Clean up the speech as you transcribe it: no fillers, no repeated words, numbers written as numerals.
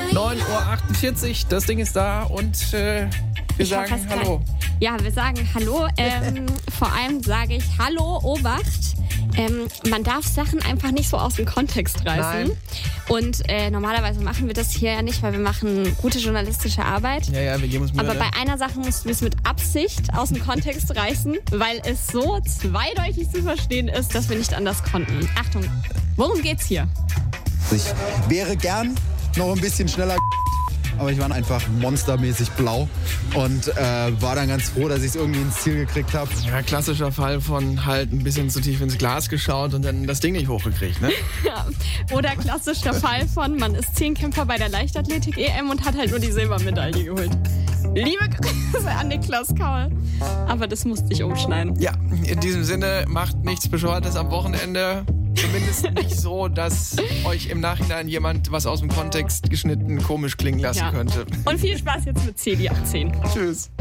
9:48 Uhr, das Ding ist da und wir sagen Hallo. Ja, wir sagen Hallo. Vor allem sage ich Hallo, Obacht. Man darf Sachen einfach nicht so aus dem Kontext reißen. Nein. Und normalerweise machen wir das hier ja nicht, weil wir machen gute journalistische Arbeit. Ja, wir geben uns Mühe. Aber bei einer Sache mussten wir es mit Absicht aus dem Kontext reißen, weil es so zweideutig zu verstehen ist, dass wir nicht anders konnten. Achtung, worum geht's hier? Ich wäre gern noch ein bisschen schneller, aber ich war einfach monstermäßig blau und war dann ganz froh, dass ich es irgendwie ins Ziel gekriegt habe. Ja, klassischer Fall von halt ein bisschen zu tief ins Glas geschaut und dann das Ding nicht hochgekriegt, ne? Ja. Oder klassischer Fall von, man ist Zehnkämpfer bei der Leichtathletik-EM und hat halt nur die Silbermedaille geholt. Liebe Grüße an Niklas Kaul. Aber das musste ich umschneiden. Ja, in diesem Sinne, macht nichts Bescheuertes am Wochenende. Zumindest nicht so, dass euch im Nachhinein jemand was aus dem Kontext geschnitten komisch klingen lassen könnte. Und viel Spaß jetzt mit CDA 10. Tschüss.